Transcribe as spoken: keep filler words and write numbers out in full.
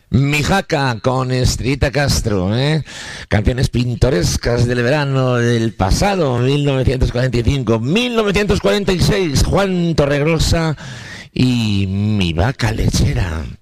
Mi jaca con Estrellita Castro, ¿eh? Canciones pintorescas del verano del pasado, mil novecientos cuarenta y cinco, mil novecientos cuarenta y seis, Juan Torregrosa y Mi vaca lechera.